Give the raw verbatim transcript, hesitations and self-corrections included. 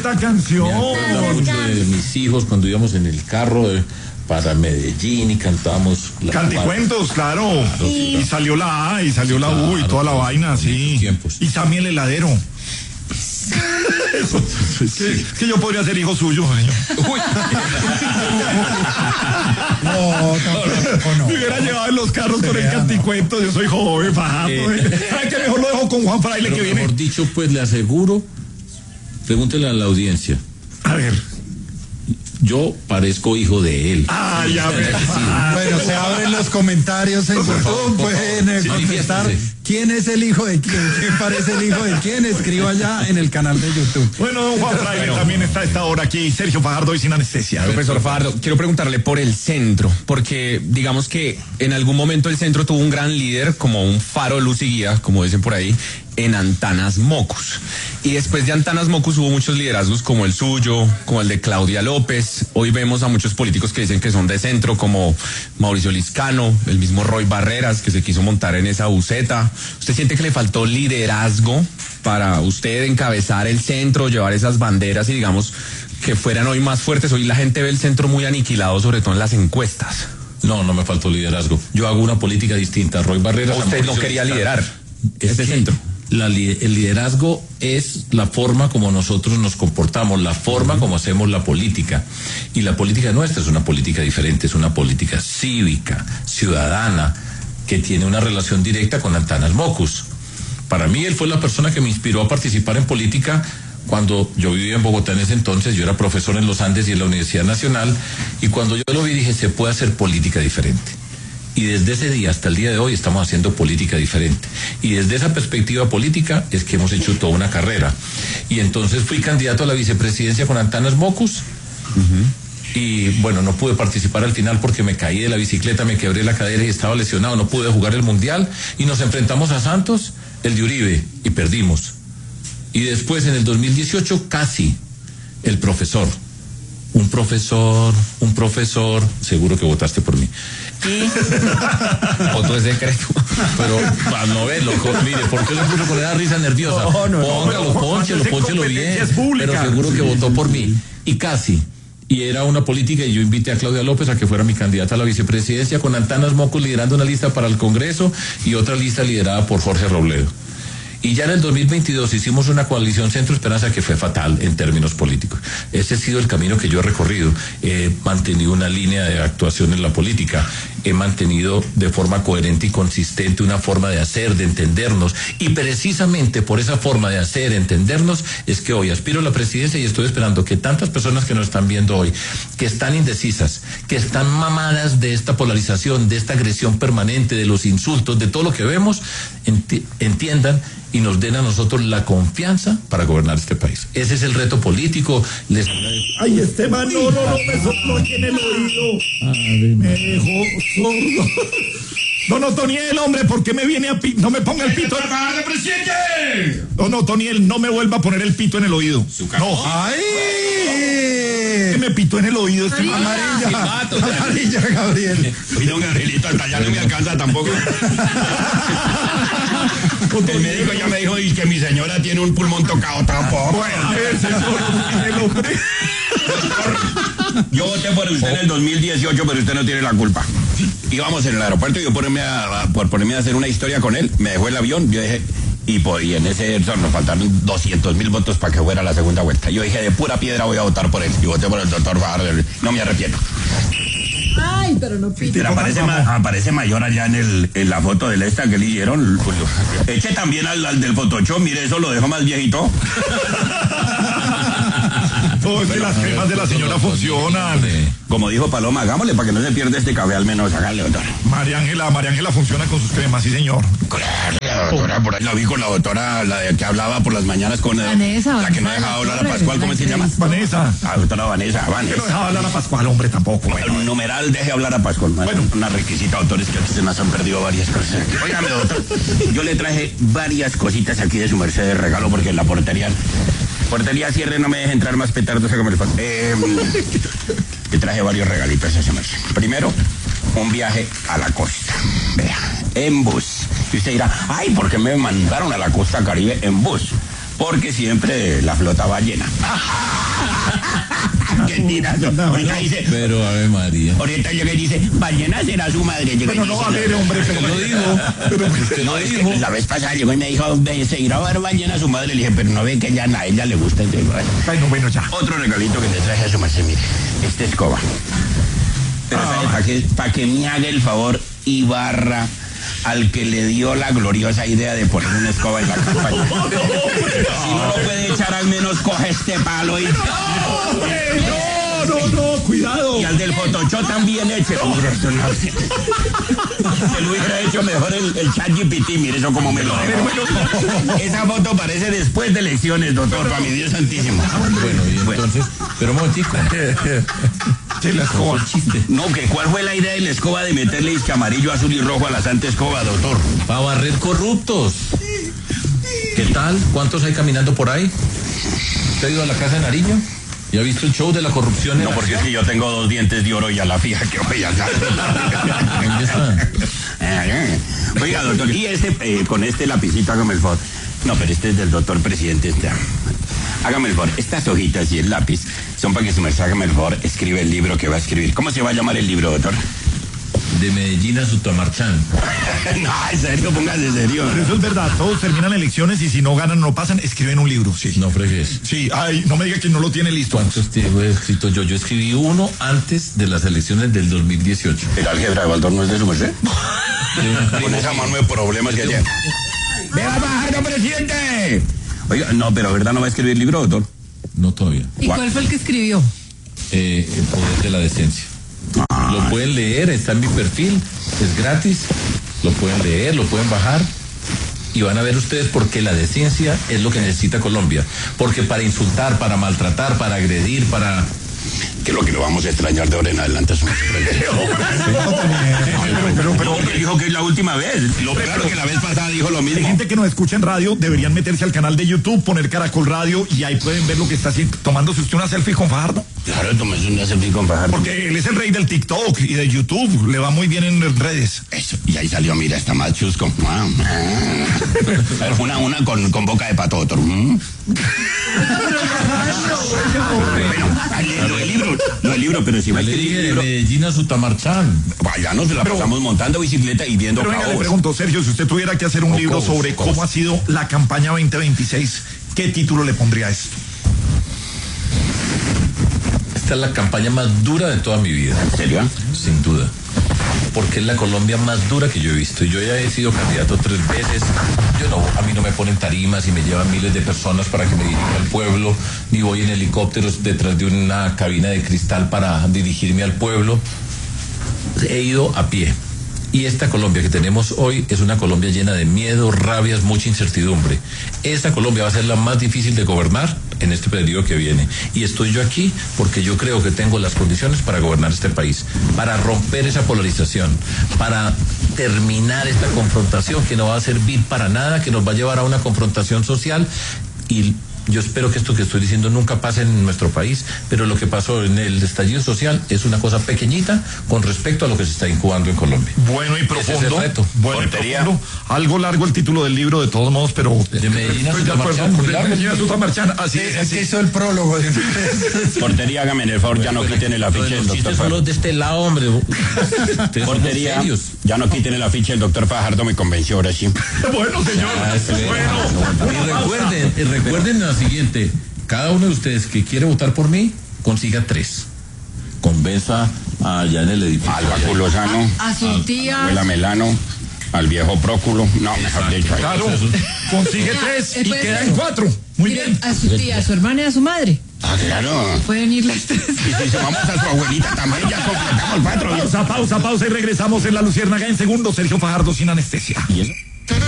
esa canción. Me acuerdo de mis hijos cuando íbamos en el carro de, para Medellín y cantábamos la Canticuentos, claro. claro y, y salió la A y salió sí, la U claro, y toda la vaina, sí. Tiempos. Y también el heladero. Eso, es que, que yo podría ser hijo suyo, señor. Uy. No, tampoco, no. Me hubiera llevado en los carros con el canticuento. Yo soy joven, fajato. Eh. ¿Sabe qué? Mejor lo dejo con Juan Fraile que viene. Mejor dicho, pues le aseguro, pregúntele a la audiencia. A ver. Yo parezco hijo de él. Ah, ya ves. Bueno, se abren los comentarios en YouTube, pueden sí, contestar quién es el hijo de quién, quién parece el hijo de quién, escriba allá en el canal de YouTube. Bueno, don Juan Fraile bueno, también está a esta hora aquí, Sergio Fajardo y sin anestesia. Profesor Fajardo, quiero preguntarle por el centro, porque digamos que en algún momento el centro tuvo un gran líder, como un faro, luz y guía, como dicen por ahí, en Antanas Mocus. Y después de Antanas Mocus hubo muchos liderazgos como el suyo, como el de Claudia López. Hoy vemos a muchos políticos que dicen que son de centro, como Mauricio Liscano, el mismo Roy Barreras, que se quiso montar en esa buceta. ¿Usted siente que le faltó liderazgo para usted encabezar el centro, llevar esas banderas y digamos que fueran hoy más fuertes? Hoy la gente ve el centro muy aniquilado, sobre todo en las encuestas. No, no me faltó liderazgo. Yo hago una política distinta. Roy Barreras... Usted no quería liderar este centro. La, el liderazgo es la forma como nosotros nos comportamos, la forma uh-huh. como hacemos la política. Y la política nuestra es una política diferente, es una política cívica, ciudadana, que tiene una relación directa con Antanas Mocus. Para mí, él fue la persona que me inspiró a participar en política cuando yo vivía en Bogotá en ese entonces. Yo era profesor en los Andes y en la Universidad Nacional, y cuando yo lo vi dije, se puede hacer política diferente. Y desde ese día hasta el día de hoy estamos haciendo política diferente. Y desde esa perspectiva política es que hemos hecho toda una carrera. Y entonces fui candidato a la vicepresidencia con Antanas Mocus. Uh-huh. Y bueno, no pude participar al final porque me caí de la bicicleta, me quebré la cadera y estaba lesionado. No pude jugar el mundial. Y nos enfrentamos a Santos, el de Uribe, y perdimos. Y después en el dos mil dieciocho casi el profesor. Un profesor, un profesor, seguro que votaste por mí. Y voto es secreto. Pero para no verlo, mire, ¿por qué le puso con esa risa nerviosa? No, no, Póngalo, no, pónchelo, pónchelo bien. Pero seguro que votó por mí. Y casi. Y era una política, y yo invité a Claudia López a que fuera mi candidata a la vicepresidencia, con Antanas Mocus liderando una lista para el Congreso y otra lista liderada por Jorge Robledo. Y ya en el dos mil veintidós hicimos una coalición Centro Esperanza que fue fatal en términos políticos. Ese ha sido el camino que yo he recorrido. He mantenido una línea de actuación en la política. He mantenido de forma coherente y consistente una forma de hacer, de entendernos. Y precisamente por esa forma de hacer, entendernos, es que hoy aspiro a la presidencia y estoy esperando que tantas personas que nos están viendo hoy, que están indecisas, que están mamadas de esta polarización, de esta agresión permanente, de los insultos, de todo lo que vemos, enti- entiendan y nos den a nosotros la confianza para gobernar este país. Ese es el reto político. Les... Ay, Esteban, no, no, no, me sopló aquí en el oído. Ay, me dejó sordo. Don Otoniel, hombre, ¿por qué me viene a pi... No me ponga el pito. ¡De presidente! Don Otoniel, no me vuelva a poner el pito en el oído. No. ¡Ay! ¿Qué me pitó en el oído? Este amarilla. Mato, amarilla, Gabriel. Y don Gabrielito, hasta allá no me alcanza tampoco. El médico ya me dijo que mi señora tiene un pulmón tocado tampoco. Bueno, a ver, señor, el hombre. Yo voté por usted en el dos mil dieciocho, pero usted no tiene la culpa. Íbamos en el aeropuerto y yo ponerme a, por ponerme a hacer una historia con él, me dejó el avión, yo dije, y, por, y en ese nos faltaron doscientos mil votos para que fuera la segunda vuelta. Yo dije, de pura piedra voy a votar por él. Y voté por el doctor Fajardo, no me arrepiento. Ay, pero no pide. Pero aparece, ma, aparece mayor allá en, el, en la foto del esta que le dieron. Eche también al, al del Photoshop, mire, eso lo dejo más viejito. No, es que las cremas de la señora funcionan. Como dijo Paloma, hagámosle para que no se pierda este café, al menos, hágale, doctor. María Ángela, María Ángela funciona con sus cremas, sí, señor. Claro, la doctora, por ahí la vi con la doctora, la de que hablaba por las mañanas con Vanessa, la que no dejaba hablar a Pascual, ¿cómo se llama? Vanessa. La doctora Vanessa, Vanessa. Que no dejaba hablar a Pascual, hombre, tampoco. Bueno, bueno. Numeral, deje hablar a Pascual. Bueno, una requisita, doctores, que aquí se nos han perdido varias cosas. Óigame, doctor, yo le traje varias cositas aquí de su merced de regalo, porque en la portería... Portería cierre, no me deje entrar más petardos, hágame el favor. Eh, le traje varios regalitos a ese merced. Primero, un viaje a la costa. Vea, en bus. Y usted dirá, ay, ¿por qué me mandaron a la costa Caribe en bus? porque siempre la flota va llena. Qué tirazo. Ahorita dice, pero a ver, María. Ahorita llega y dice, ballena será su madre. Llega Pero y no, dice, a ver, hombre, pero lo digo. Pero usted no dijo. La vez pasada llegó y me dijo, se irá a ver ballena a su madre. Le dije, pero no ve que ya a ella le gusta. Entonces, bueno. Bueno, bueno, ya. Otro regalito que le traje a su merced, mire, esta escoba. Pero ah. ¿sabe para qué? Para que me haga el favor y barra al que le dio la gloriosa idea de poner una escoba en la campaña. Si no lo puede echar, al menos coge este palo y... No, no, no, cuidado. Y al del Photoshop también eche. Mire, esto no... Se lo hubiera hecho mejor el, el chat G P T, mire eso como me lo dejó. Esa foto parece después de elecciones, doctor, para mi Dios santísimo. Bueno, y entonces, pero un momentico. Sí, la escoba. No, que cuál fue la idea de la escoba de meterle disque amarillo, azul y rojo a la santa escoba, doctor. Para barrer corruptos. ¿Qué tal? ¿Cuántos hay caminando por ahí? ¿Usted ha ido a la casa de Nariño? ¿Y ha visto el show de la corrupción? No, porque es que yo tengo dos dientes de oro y a la fija que voy a dar. ¿Dónde están? Oiga, doctor, y este, eh, con este lapicito, hágame el favor. No, pero este es del doctor presidente. Este. Hágame el favor, estas hojitas y el lápiz son para que su merced, hágame el favor, escribe el libro que va a escribir. ¿Cómo se va a llamar el libro, doctor? De Medellín a Sutamarchán. No, en serio, póngase serio. Pero eso es verdad, todos terminan elecciones y si no ganan, no pasan, escriben un libro, sí. No fregues. Sí, ay, no me diga que no lo tiene listo. ¿Cuántos tengo escrito yo? Yo escribí uno antes de las elecciones del dos mil dieciocho. ¿El álgebra de Baldor no es de su merced? Con esa mano de problemas que tiene. ¡Vea, Fajardo, presidente! Oiga, no, pero ¿verdad no va a escribir el libro, doctor? No todavía. ¿Y cuál fue el que escribió? Eh, el poder de la decencia. Ah. Lo pueden leer, está en mi perfil, es gratis, lo pueden leer, lo pueden bajar y van a ver ustedes por qué la decencia es lo que necesita Colombia. Porque para insultar, para maltratar, para agredir, para... Que lo que lo vamos a extrañar de ahora en adelante es un... pero, pero, pero dijo que es la última vez. Lo peor que la vez pasada dijo lo mismo. Hay gente que nos escucha en radio, deberían meterse al canal de YouTube, poner Caracol Radio y ahí pueden ver lo que está haciendo. Tomándose usted una selfie con Fajardo. Claro, tomése una selfie con Fajardo. Porque él es el rey del TikTok y de YouTube, le va muy bien en redes. Eso, y ahí salió, mira, está más chusco. Una, una con, con boca de pato, otro. Bueno, lo del libro, lo del libro, pero si va a escribir el libro... de Medellín a Sutamarchán. Vaya, nos la pero, pasamos montando bicicleta y viendo pero venga, le pregunto, Sergio, si usted tuviera que hacer un o libro cos, sobre cos. cómo ha sido la campaña veinte veintiséis, ¿qué título le pondría a esto? Esta es la campaña más dura de toda mi vida. ¿En serio? Sin duda. Porque es la Colombia más dura que yo he visto. Yo ya he sido candidato tres veces. Yo no, a mí no me ponen tarimas y me llevan miles de personas para que me dirija al pueblo, ni voy en helicópteros detrás de una cabina de cristal para dirigirme al pueblo. He ido a pie. Y esta Colombia que tenemos hoy es una Colombia llena de miedo, rabias, mucha incertidumbre. Esta Colombia va a ser la más difícil de gobernar en este periodo que viene. Y estoy yo aquí porque yo creo que tengo las condiciones para gobernar este país, para romper esa polarización, para terminar esta confrontación que no va a servir para nada, que nos va a llevar a una confrontación social. Y yo espero que esto que estoy diciendo nunca pase en nuestro país, pero lo que pasó en el estallido social es una cosa pequeñita con respecto a lo que se está incubando en Colombia. Bueno y profundo. Ese es el reto. Bueno y profundo. Algo largo el título del libro de todos modos, pero... De Medellín a Sutamarchán. De Medellín a Sutamarchán. Así es. Es que hizo el prólogo. Portería, hágame el favor, ya no quiten el afiche del doctor Fajardo. Los de este lado, hombre. Portería, ya no quiten el afiche del doctor Fajardo, me convenció ahora sí. Bueno, señor. Ah, bueno. Y recuerden, y recuerden la siguiente, cada uno de ustedes que quiere votar por mí, consiga tres. Convenza allá en el edificio. Al Báculo Sano, a su tía, a la abuela Melano, al viejo Próculo. No, mejor dicho. Claro, consigue tres y queda en cuatro. Muy mire, bien. a su tía, a su hermana y a su madre. Ah, claro. Pueden ir las tres. Y si sumamos a su abuelita también, ya completamos cuatro. Pausa, pausa, pausa y regresamos en La Luciérnaga en segundos. Sergio Fajardo sin anestesia. ¿Y eso?